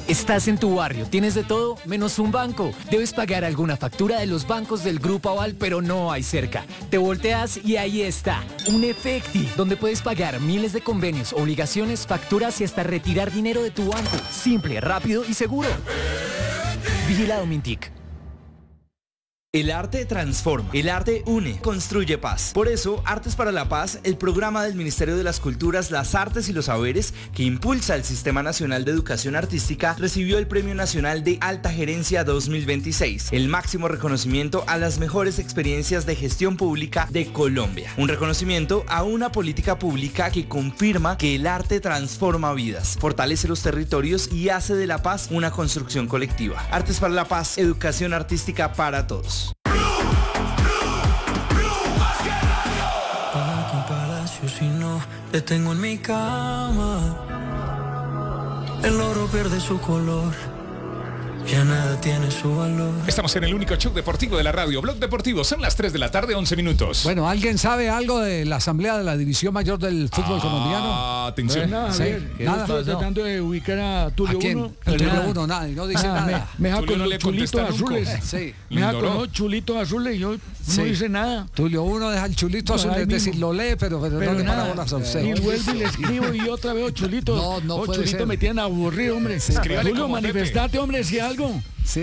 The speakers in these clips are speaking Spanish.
Estás en tu barrio, tienes de todo menos un banco. Debes pagar alguna factura de los bancos del Grupo Aval, pero no hay cerca. Te volteas y ahí está, un Efecti, donde puedes pagar miles de convenios, obligaciones, facturas y hasta retirar dinero de tu banco. Simple, rápido y seguro. Vigilado Mintic. El arte transforma, el arte une, construye paz. Por eso, Artes para la Paz, el programa del Ministerio de las Culturas, las Artes y los Saberes que impulsa el Sistema Nacional de Educación Artística, recibió el Premio Nacional de Alta Gerencia 2026, el máximo reconocimiento a las mejores experiencias de gestión pública de Colombia. Un reconocimiento a una política pública que confirma que el arte transforma vidas, fortalece los territorios y hace de la paz una construcción colectiva. Artes para la Paz, educación artística para todos. Si no te tengo en mi cama, el oro pierde su color, ya nada tiene su valor. Estamos en el único show deportivo de la radio, Blog Deportivo. Son las 3 de la tarde, 11 minutos. Bueno, ¿alguien sabe algo de la asamblea de la división mayor del fútbol colombiano? Atención. Nada, Sí, nada. nada. Estoy tratando de ubicar a Tulio ¿A quién? Uno. Tulio Uno, nada, y no dice nada. Me deja Tulio con no los le chulitos contesta nunca. azules. Sí. Me deja Ignoró. con los chulitos azules y yo Sí. no dice nada. Tulio Uno deja el chulito azul, ahí es decir, mismo. lo lee, pero no le para nada. bolas a usted. Y vuelvo y le escribo y otra vez chulitos. No puede chulitos ser. me tienen aburrido, hombre. Escríbale Tulio, como manifestate, hombre, si algo. Sí,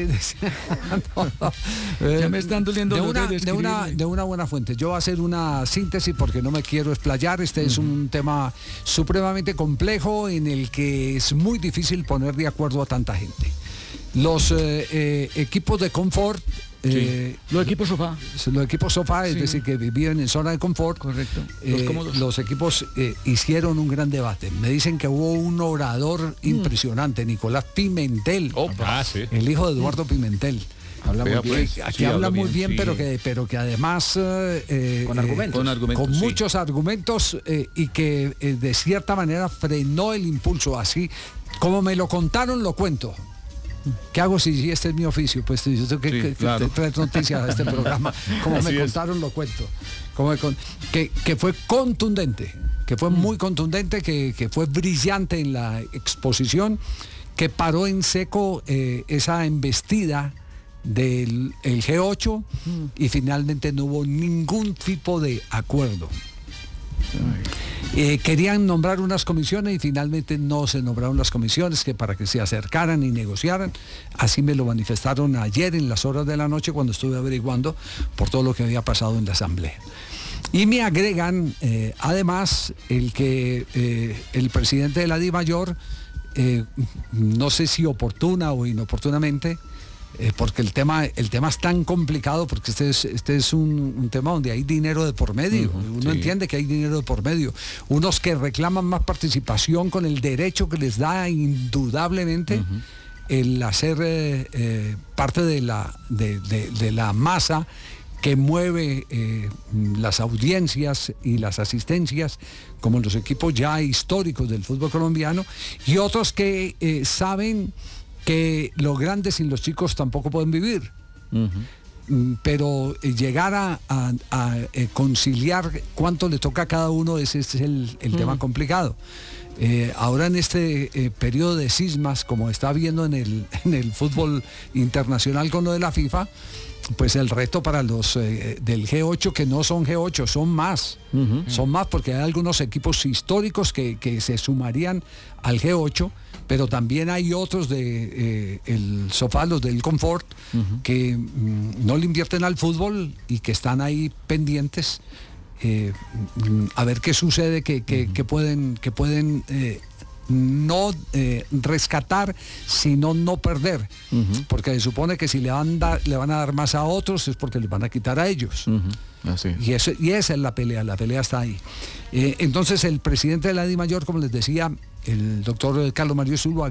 Ya me están doliendo de los una, dedos de de, una, escribirle. de una buena fuente. Yo voy a hacer una síntesis porque no me quiero explayar. Este es un tema supremamente complejo en el que es muy difícil poner de acuerdo a tanta gente. Los equipos de confort, Los equipos sofá. los equipos sofá, es Sí. decir, que viven en zona de confort. Correcto. Los cómodos. Los equipos hicieron un gran debate. Me dicen que hubo un orador impresionante, Nicolás Pimentel, Sí. el hijo de Eduardo Pimentel. Habla muy bien. Aquí habla muy bien, pero que además Con argumentos. con muchos argumentos y que de cierta manera frenó el impulso. Así como me lo contaron, lo cuento. ¿Qué hago si este es mi oficio? Pues yo tengo que traer noticias a este programa. Como me contaron, lo cuento. Que fue contundente, que fue muy contundente, que fue brillante en la exposición, que paró en seco esa embestida del el G8 y finalmente no hubo ningún tipo de acuerdo. Querían nombrar unas comisiones y finalmente no se nombraron las comisiones que para que se acercaran y negociaran. Así me lo manifestaron ayer en las horas de la noche cuando estuve averiguando por todo lo que había pasado en la asamblea. Y me agregan además el que el presidente de la DIMAYOR, no sé si oportuna o inoportunamente, porque el tema es tan complicado, porque este es un tema donde hay dinero de por medio. Uno entiende que hay dinero de por medio. Unos que reclaman más participación con el derecho que les da indudablemente el hacer parte de la masa que mueve las audiencias y las asistencias, como los equipos ya históricos del fútbol colombiano, y otros que saben que los grandes sin los chicos tampoco pueden vivir. Pero llegar a conciliar cuánto le toca a cada uno, ese es el tema complicado. Ahora en este periodo de cismas, como está habiendo en el fútbol internacional con lo de la FIFA, pues el reto para los del G8, que no son G8, son más. Son más porque hay algunos equipos históricos que se sumarían al G8, pero también hay otros de el sofá, los del confort, que no le invierten al fútbol y que están ahí pendientes a ver qué sucede, que pueden no rescatar, sino no perder, porque se supone que si le van a dar más a otros es porque les van a quitar a ellos. Y esa es la pelea está ahí. Entonces el presidente de la DIMAYOR, como les decía, el doctor Carlos Mario Zuluaga,